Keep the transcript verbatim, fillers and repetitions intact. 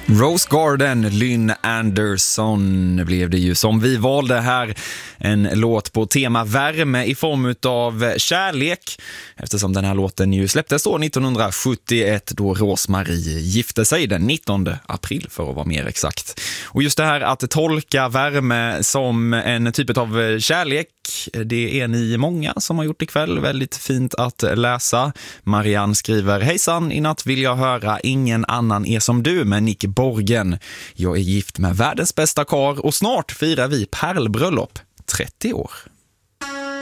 Rose Garden, Lynn Anderson blev det ju som vi valde här. En låt på tema värme i form av kärlek. Eftersom den här låten ju släpptes då nittonhundrasjuttioett då Rose-Marie gifte sig den nittonde april för att vara mer exakt. Och just det här att tolka värme som en typ av kärlek, det är ni många som har gjort ikväll. Väldigt fint att läsa. Marianne skriver: hejsan, i natt vill jag höra Ingen annan är som du med Nick Borgen. Jag är gift med världens bästa kar och snart firar vi pärlbröllop. trettio år.